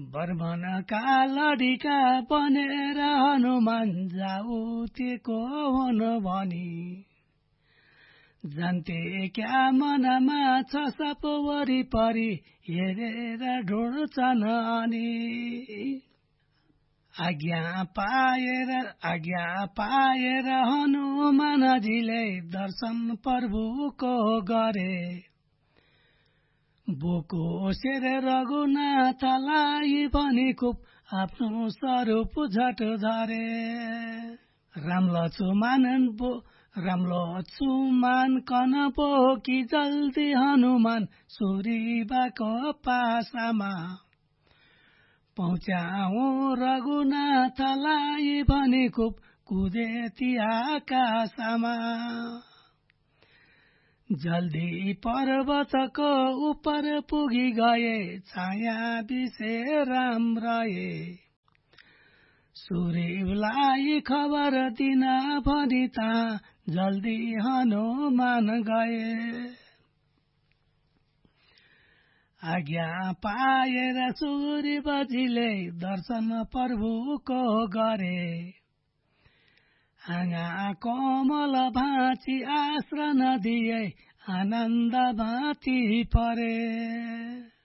बर्मनका लडिका बनेर हनुमान जाउतेको हुन भनी जान्थे क्या मनमा छ सप वरिपरि हेरेर ढुँड्छन् अनि आज्ञा पाएर हनुमानजीले दर्शन प्रभुको गरे बोको शेर रघुनाथलाई भनी खुब आफ्नो स्वरूप झट धरे राम लक्ष्मण कन बोकी जल्दी हनुमान सुरीबाको पासामा पहुँचाऊ रघुनाथलाई भनी खुब कुदे ती आकाशमा जल्दी पर्वतको उपर पुगी गए छाया बिसे राम रहे सुग्रीवलाई खबर दिन भनी ता जल्दी हनुमान गए आज्ञा पाएर सुग्रीवजीले दर्शन प्रभुको गरे आँगा कोमल भाँची आश्रय दिए आनन्द भाँती परे